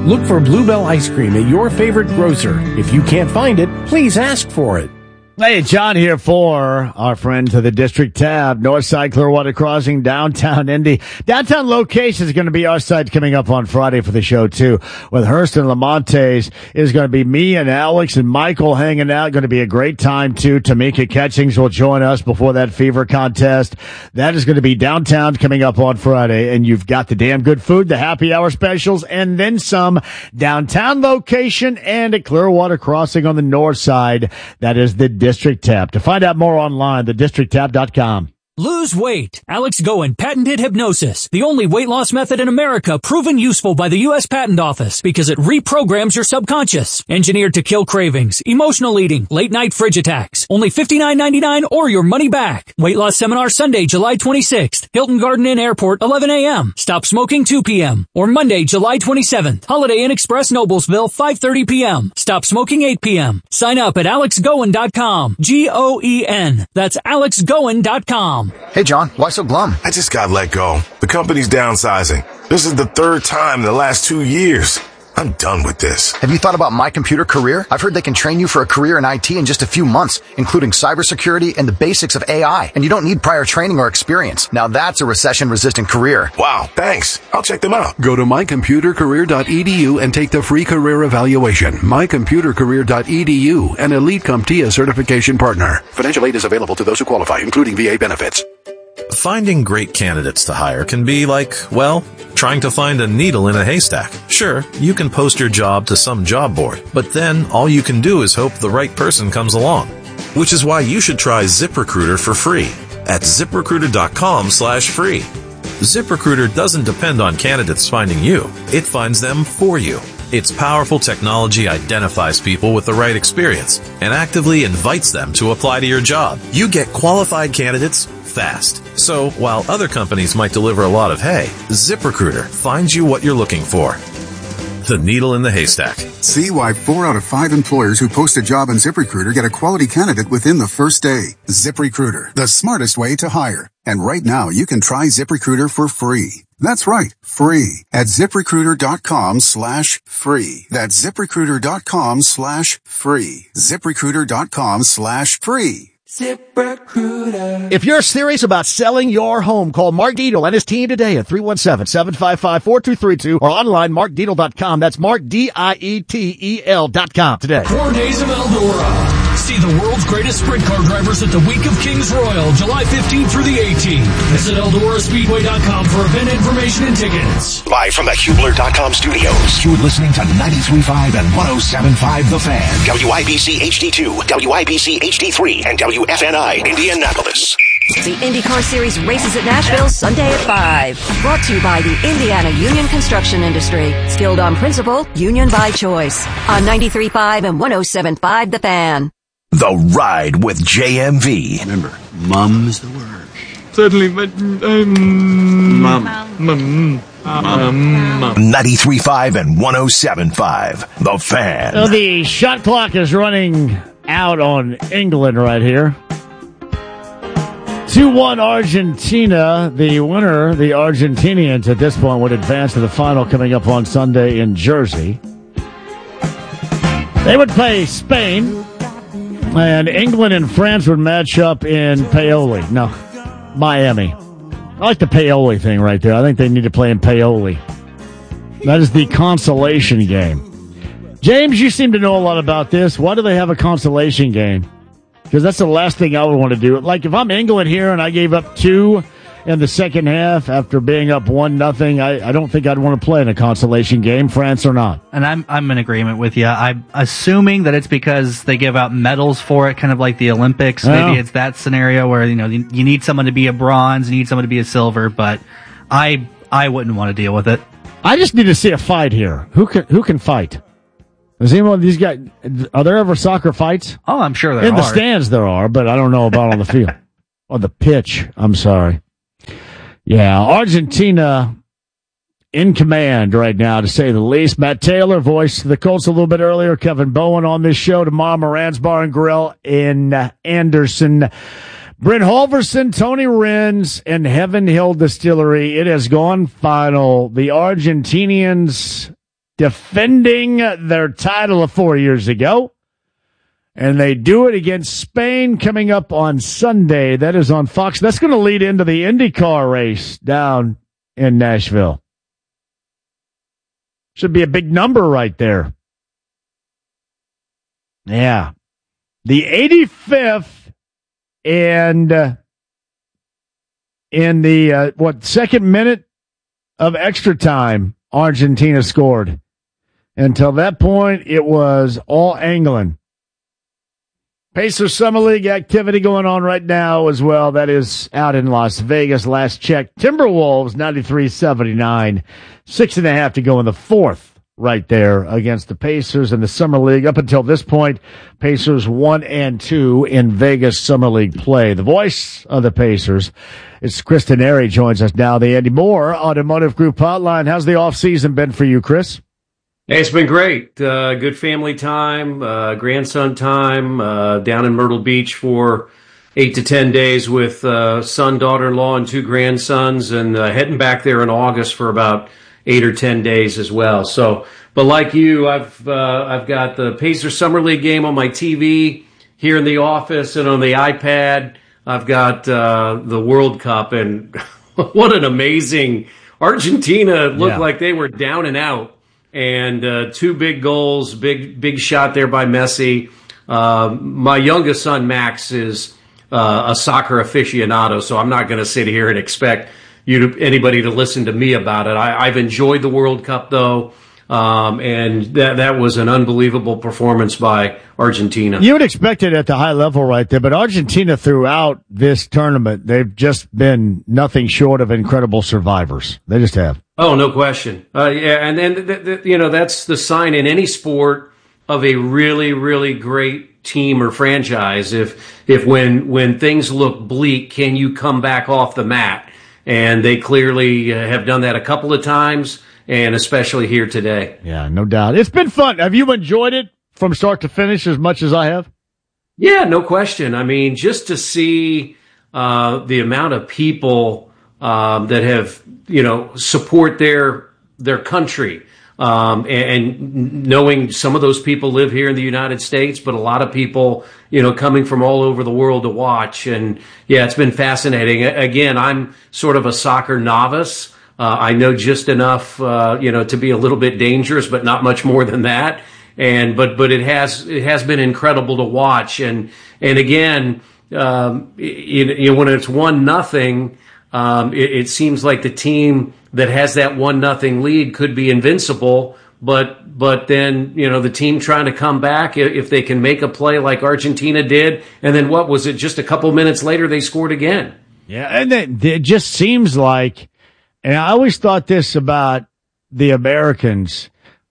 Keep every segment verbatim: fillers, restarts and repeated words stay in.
Look for Bluebell Ice Cream at your favorite grocer. If you can't find it, please ask for it. Hey, John here for our friend to the District Tab, Northside Clearwater Crossing, downtown Indy. Downtown location is going to be our site coming up on Friday for the show, too. With Hurst and Lamontes is going to be me and Alex and Michael hanging out. Going to be a great time, too. Tamika Catchings will join us before that fever contest. That is going to be downtown coming up on Friday. And you've got the damn good food, the happy hour specials, and then some downtown location and at Clearwater Crossing on the north side. That is the District Tab. To find out more online, the district tab dot com. Lose weight. Alex Goen patented hypnosis, the only weight loss method in America proven useful by the U S Patent Office because it reprograms your subconscious. Engineered to kill cravings, emotional eating, late night fridge attacks. Only fifty-nine ninety-nine or your money back. Weight loss seminar Sunday, July twenty-sixth. Hilton Garden Inn Airport, eleven a.m. Stop smoking, two p.m. Or Monday, July twenty-seventh. Holiday Inn Express, Noblesville, five thirty p.m. Stop smoking, eight p.m. Sign up at alex goen dot com. G O E N. That's alex goen dot com. Hey, John, why so glum? I just got let go. The company's downsizing. This is the third time in the last two years. I'm done with this. Have you thought about My Computer Career? I've heard they can train you for a career in I T in just a few months, including cybersecurity and the basics of A I. And you don't need prior training or experience. Now that's a recession-resistant career. Wow, thanks. I'll check them out. Go to my computer career dot e d u and take the free career evaluation. my computer career dot e d u, an Elite CompTIA certification partner. Financial aid is available to those who qualify, including V A benefits. Finding great candidates to hire can be like, well, trying to find a needle in a haystack. Sure, you can post your job to some job board, but then all you can do is hope the right person comes along. Which is why you should try ZipRecruiter for free at zip recruiter dot com slash free. ZipRecruiter doesn't depend on candidates finding you. It finds them for you. Its powerful technology identifies people with the right experience and actively invites them to apply to your job. You get qualified candidates fast. So while other companies might deliver a lot of hay, ZipRecruiter finds you what you're looking for. The needle in the haystack. See why four out of five employers who post a job on ZipRecruiter get a quality candidate within the first day. ZipRecruiter, the smartest way to hire. And right now, you can try ZipRecruiter for free. That's right, free at zip recruiter dot com slash free. That's zip recruiter dot com slash free. zip recruiter dot com slash free. ZipRecruiter. If you're serious about selling your home, call Mark Dietel and his team today at three one seven, seven five five, four two three two or online mark dietel dot com. That's Mark, D I E T E L dot com today. Four days of Eldora. See the world's greatest sprint car drivers at the Week of Kings Royal, July fifteenth through the eighteenth. Visit eldora speedway dot com for event information and tickets. Live from the Hubler dot com studios, you're listening to ninety-three point five and one oh seven point five The Fan. W I B C H D two, W I B C H D three, and W F N I Indianapolis. The IndyCar Series races at Nashville Sunday at five. Brought to you by the Indiana Union Construction Industry. Skilled on principle, union by choice. On ninety-three point five and one oh seven point five The Fan. The Ride with J M V. Remember, mum is the word. Certainly, but um, mum. Mum. Mum. ninety-three point five and one oh seven point five The Fan. So the shot clock is running out on England right here. two one Argentina. The winner, the Argentinians at this point, would advance to the final coming up on Sunday in Jersey. They would play Spain, and England and France would match up in Paoli. No, Miami. I like the Paoli thing right there. I think they need to play in Paoli. That is the consolation game. James, you seem to know a lot about this. Why do they have a consolation game? Because that's the last thing I would want to do. Like, if I'm England here and I gave up two in the second half after being up one nothing, I, I don't think I'd want to play in a consolation game, France or not. And I'm I'm in agreement with you. I'm assuming that it's because they give out medals for it, kind of like the Olympics. Oh. Maybe it's that scenario where, you know, you, you need someone to be a bronze, you need someone to be a silver, but I I wouldn't want to deal with it. I just need to see a fight here. Who can who can fight? Does anyone of these guys, are there ever soccer fights? Oh, I'm sure there In are. the stands there are, but I don't know about on the field. On the pitch, I'm sorry. Yeah, Argentina in command right now, to say the least. Matt Taylor voiced the Colts a little bit earlier. Kevin Bowen on this show tomorrow. Moran's Bar and Grill in Anderson. Brent Holverson, Tony Renz, and Heaven Hill Distillery. It has gone final. The Argentinians defending their title of four years ago. And they do it against Spain coming up on Sunday. That is on Fox. That's going to lead into the IndyCar race down in Nashville. Should be a big number right there. Yeah. The eighty-fifth and uh, in the, uh, what, second minute of extra time, Argentina scored. Until that point, it was all England. Pacers Summer League activity going on right now as well. That is out in Las Vegas. Last check, Timberwolves ninety-three seventy-nine. Six and a half to go in the fourth right there against the Pacers in the Summer League. Up until this point, Pacers one and two in Vegas Summer League play. The voice of the Pacers, it's Chris Denari, joins us now. The Andy Moore Automotive Group Hotline. How's the offseason been for you, Chris? Hey, it's been great. Uh, good family time, uh, grandson time, uh, down in Myrtle Beach for eight to ten days with uh, son, daughter-in-law, and two grandsons, and uh, heading back there in August for about eight or ten days as well. So, but like you, I've uh, I've got the Pacers Summer League game on my T V here in the office and on the iPad. I've got uh, the World Cup, and what an amazing Argentina looked Yeah. like they were down and out. And uh, two big goals, big big shot there by Messi. Uh, my youngest son, Max, is uh, a soccer aficionado, so I'm not going to sit here and expect you to, anybody to listen to me about it. I, I've enjoyed the World Cup, though, um, and that that was an unbelievable performance by Argentina. You would expect it at the high level right there, but Argentina throughout this tournament, they've just been nothing short of incredible survivors. They just have. Oh, no question. Uh, yeah, and then th- th- you know that's the sign in any sport of a really, really great team or franchise. If if when when things look bleak, can you come back off the mat? And they clearly uh, have done that a couple of times, and especially here today. Yeah, no doubt. It's been fun. Have you enjoyed it from start to finish as much as I have? Yeah, no question. I mean, just to see uh, the amount of people um, that have, you know, support their their country, um, and, and knowing some of those people live here in the United States, but a lot of people, you know, coming from all over the world to watch. And yeah, it's been fascinating. Again, I'm sort of a soccer novice. Uh, I know just enough, uh, you know, to be a little bit dangerous, but not much more than that. And but but it has it has been incredible to watch. And and again, um, you, you know, when it's one nothing. Um, it, it seems like the team that has that one nothing lead could be invincible, but but then you know the team trying to come back if they can make a play like Argentina did, and then what was it? Just a couple minutes later, they scored again. Yeah, and it, it just seems like, and I always thought this about the Americans.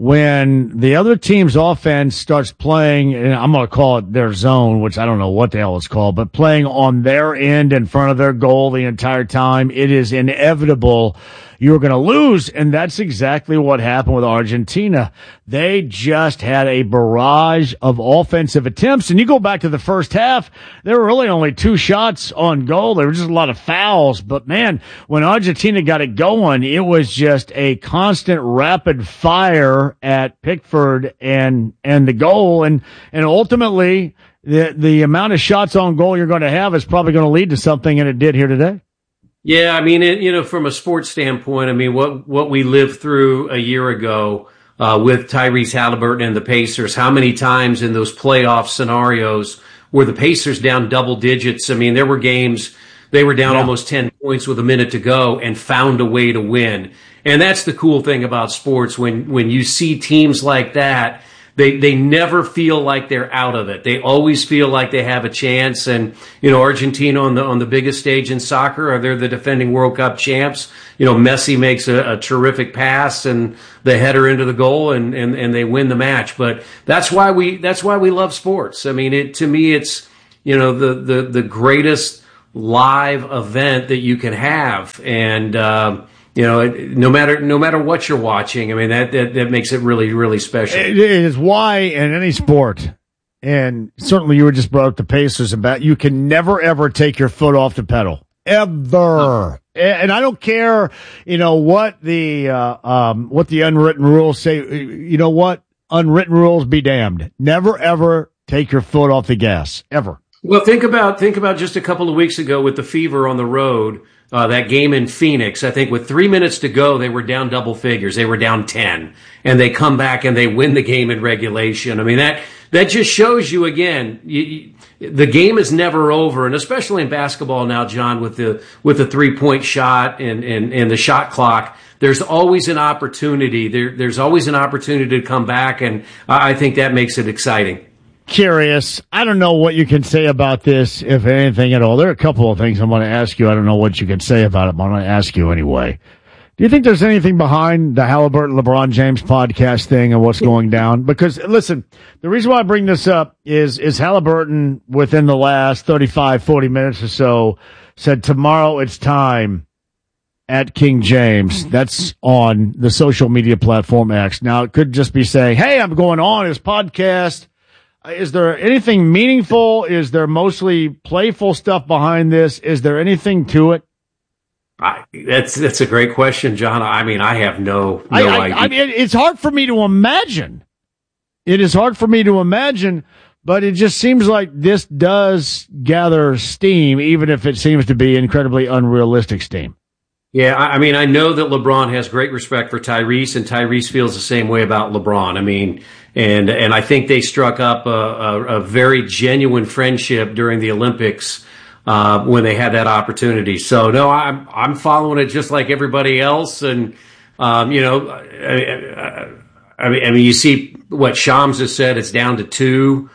When the other team's offense starts playing, and I'm going to call it their zone, which I don't know what the hell it's called, but playing on their end in front of their goal the entire time, it is inevitable you're going to lose. And that's exactly what happened with Argentina. They just had a barrage of offensive attempts. And you go back to the first half, there were really only two shots on goal. There were just a lot of fouls. But man, when Argentina got it going, it was just a constant rapid fire at Pickford and, and the goal. And, and ultimately the, the amount of shots on goal you're going to have is probably going to lead to something. And it did here today. Yeah, I mean, it, you know, from a sports standpoint, I mean, what what we lived through a year ago uh, with Tyrese Halliburton and the Pacers, how many times in those playoff scenarios were the Pacers down double digits? I mean, there were games they were down yeah. almost ten points with a minute to go and found a way to win. And that's the cool thing about sports. When when you see teams like that, They they never feel like they're out of it. They always feel like they have a chance. And, you know, Argentina on the on the biggest stage in soccer, are they're the defending World Cup champs. You know, Messi makes a, a terrific pass and the header into the goal, and, and, and they win the match. But that's why we that's why we love sports. I mean, it to me, it's, you know, the the, the greatest live event that you can have. And um, You know, no matter no matter what you're watching, I mean, that, that, that makes it really, really special. It is why in any sport, and certainly you were just brought up the Pacers about, you can never, ever take your foot off the pedal. Ever. And I don't care, you know, what the, uh, um, what the unwritten rules say. You know what? Unwritten rules be damned. Never, ever take your foot off the gas. Ever. Well, think about, think about just a couple of weeks ago with the Fever on the road, uh, that game in Phoenix. I think with three minutes to go, they were down double figures. They were down ten. And they come back and they win the game in regulation. I mean, that, that just shows you again, you, you, the game is never over, and especially in basketball now, John, with the with the three point shot and, and, and the shot clock, there's always an opportunity. There there's always an opportunity to come back, and I think that makes it exciting. Curious. I don't know what you can say about this, if anything at all. There are a couple of things I'm going to ask you. I don't know what you can say about it, but I'm going to ask you anyway. Do you think there's anything behind the Halliburton LeBron James podcast thing and what's going down? Because, listen, the reason why I bring this up is, is Halliburton within the last thirty-five, forty minutes or so said tomorrow it's time at King James. That's on the social media platform X. Now, it could just be saying, hey, I'm going on his podcast. Is there anything meaningful? Is there mostly playful stuff behind this? Is there anything to it? I, that's that's a great question, John. I mean, I have no, no I, I, idea. I mean, it's hard for me to imagine. It is hard for me to imagine, but it just seems like this does gather steam, even if it seems to be incredibly unrealistic steam. Yeah, I, I mean, I know that LeBron has great respect for Tyrese, and Tyrese feels the same way about LeBron. I mean, and and I think they struck up a, a, a very genuine friendship during the Olympics. Uh, when they had that opportunity. So no, I'm, I'm following it just like everybody else. And, um, you know, I, I mean, I mean, you see what Shams has said, it's down to two,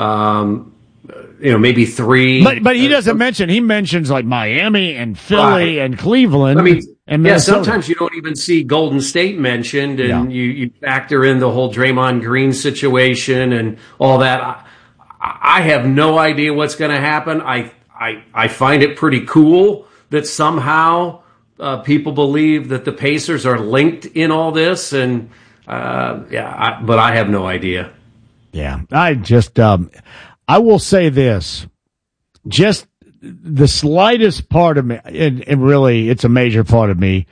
um, you know, maybe three. But, but he doesn't mention, he mentions like Miami and Philly right. and Cleveland. I mean, and yeah, sometimes you don't even see Golden State mentioned, and yeah. you, you factor in the whole Draymond Green situation and all that. I, I have no idea what's going to happen. I, I, I find it pretty cool that somehow uh, people believe that the Pacers are linked in all this, and uh, yeah, I, but I have no idea. Yeah, I just um, I will say this: just the slightest part of me, and, and really, it's a major part of me.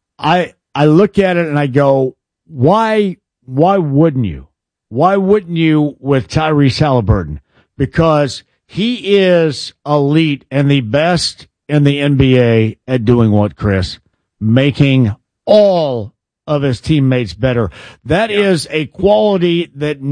I I look at it and I go, why why wouldn't you? Why wouldn't you with Tyrese Halliburton? Because he is elite and the best in the N B A at doing what, Chris? Making all of his teammates better. That yeah. is a quality that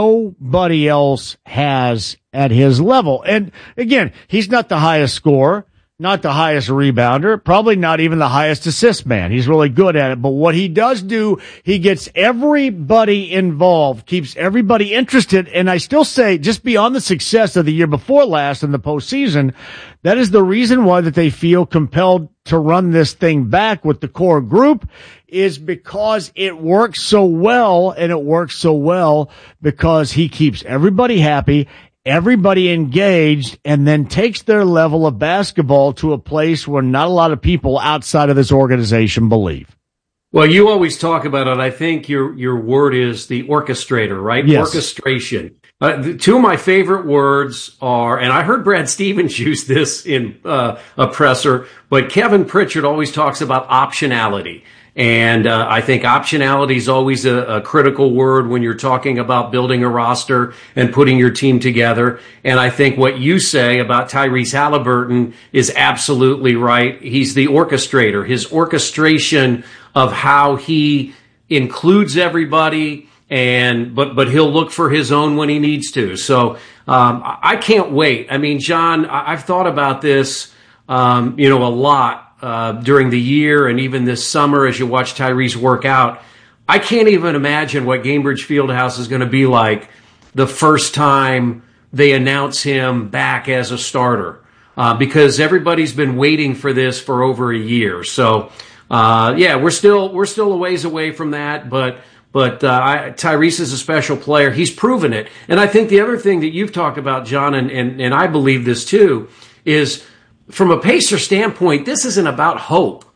nobody else has at his level. And again, he's not the highest scorer, not the highest rebounder, probably not even the highest assist man. He's really good at it. But what he does do, he gets everybody involved, keeps everybody interested. And I still say, just beyond the success of the year before last in the postseason, that is the reason why that they feel compelled to run this thing back with the core group, is because it works so well, and it works so well because he keeps everybody happy, everybody engaged, and then takes their level of basketball to a place where not a lot of people outside of this organization believe. Well, you always talk about it. I think your your word is the orchestrator, right? Yes. Orchestration. Uh, the, two of my favorite words are, and I heard Brad Stevens use this in uh, a presser, but Kevin Pritchard always talks about optionality. And uh, I think optionality is always a, a critical word when you're talking about building a roster and putting your team together. And I think what you say about Tyrese Halliburton is absolutely right. He's the orchestrator. His orchestration of how he includes everybody, and but but he'll look for his own when he needs to. So um, I can't wait. I mean, John, I've thought about this, um, you know, a lot. Uh, during the year and even this summer as you watch Tyrese work out. I can't even imagine what Gainbridge Fieldhouse is going to be like the first time they announce him back as a starter, uh, because everybody's been waiting for this for over a year. So, uh, yeah, we're still we're still a ways away from that, but but uh, I, Tyrese is a special player. He's proven it. And I think the other thing that you've talked about, John, and, and, and I believe this too, is from a Pacer standpoint, this isn't about hope.